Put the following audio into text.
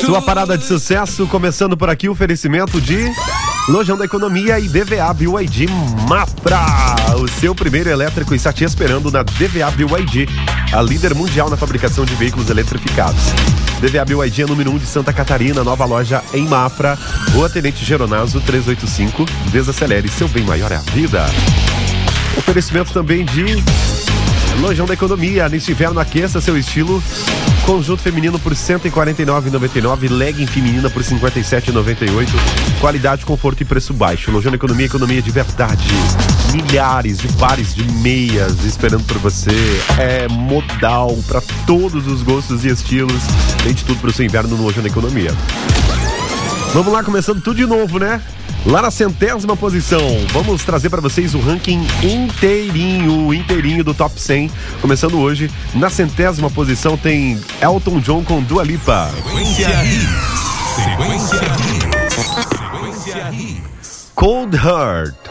Sua parada de sucesso, começando por aqui, o oferecimento de Lojão da Economia e DVA BYD Mafra. O seu primeiro elétrico está te esperando na DVA BYD, a líder mundial na fabricação de veículos eletrificados. DVA BYD é número 1 de Santa Catarina, nova loja em Mafra. Rua Tenente Geronazo 385. Desacelere, seu bem maior é a vida. Oferecimento também de Lojão da Economia. Neste inverno, aqueça seu estilo. Conjunto feminino por R$ 149,99. Legging feminina por R$ 57,98. Qualidade, conforto e preço baixo. Lojão da Economia, economia de verdade. Milhares de pares de meias esperando por você. É modal para todos os gostos e estilos. Tem de tudo para o seu inverno no Lojão da Economia. Vamos lá, começando tudo de novo, né? Lá na 100ª posição, vamos trazer para vocês o ranking inteirinho do Top 100. Começando hoje, na 100ª posição tem Elton John com Dua Lipa. Sequência Hits. Cold Heart.